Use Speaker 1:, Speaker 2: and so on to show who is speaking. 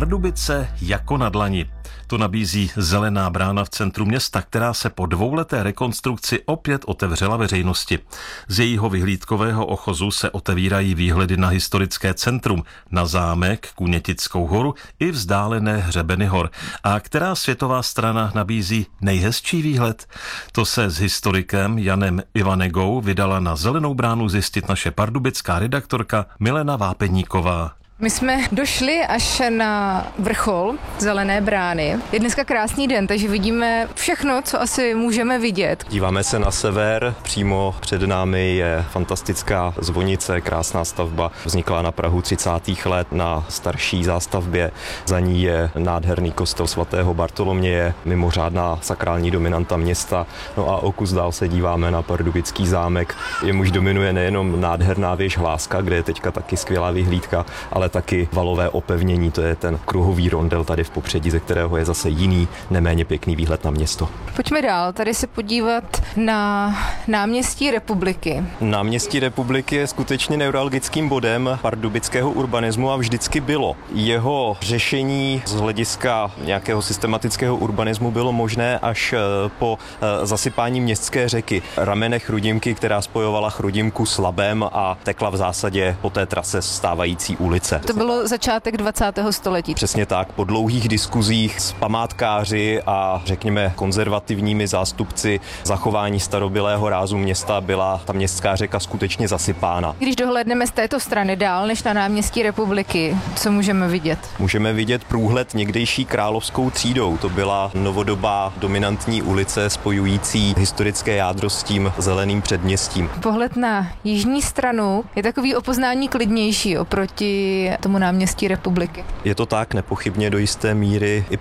Speaker 1: Pardubice jako na dlani. To nabízí Zelená brána v centru města, která se po dvouleté rekonstrukci opět otevřela veřejnosti. Z jejího vyhlídkového ochozu se otevírají výhledy na historické centrum, na zámek, Kunětickou horu i vzdálené hřebeny hor. A která světová strana nabízí nejhezčí výhled? To se s historikem Janem Ivanegou vydala na Zelenou bránu zjistit naše pardubická redaktorka Milena Vápeníková.
Speaker 2: My jsme došli až na vrchol Zelené brány. Je dneska krásný den, takže vidíme všechno, co asi můžeme vidět.
Speaker 3: Díváme se na sever, přímo před námi je fantastická zvonice, krásná stavba. Vznikla na prahu 30. let na starší zástavbě. Za ní je nádherný kostel svatého Bartoloměje, mimořádná sakrální dominanta města. No a o kus dál se díváme na pardubický zámek. Jemuž dominuje nejenom nádherná věž Hláska, kde je teďka taky skvělá vyhlídka, ale taky valové opevnění, to je ten kruhový rondel tady v popředí, ze kterého je zase jiný, neméně pěkný výhled na město.
Speaker 2: Pojďme dál, tady se podívat na náměstí Republiky.
Speaker 3: Náměstí Republiky je skutečně neuralgickým bodem pardubického urbanismu a vždycky bylo. Jeho řešení z hlediska nějakého systematického urbanismu bylo možné až po zasypání městské řeky ramene Chrudimky, která spojovala Chrudimku s Labem a tekla v zásadě po té trase stávající ulice.
Speaker 2: To bylo začátek 20. století.
Speaker 3: Přesně tak, po dlouhých diskuzích s památkáři a řekněme konzervativními zástupci zachování starobylého rázu města byla ta městská řeka skutečně zasypána.
Speaker 2: Když dohlédneme z této strany dál než na náměstí Republiky, co můžeme vidět?
Speaker 3: Můžeme vidět průhled někdejší Královskou třídou. To byla novodobá dominantní ulice spojující historické jádro s tím zeleným předměstím.
Speaker 2: Pohled na jižní stranu je takový o poznání klidnější oproti tomu náměstí Republiky.
Speaker 3: Je to tak, nepochybně do jisté míry i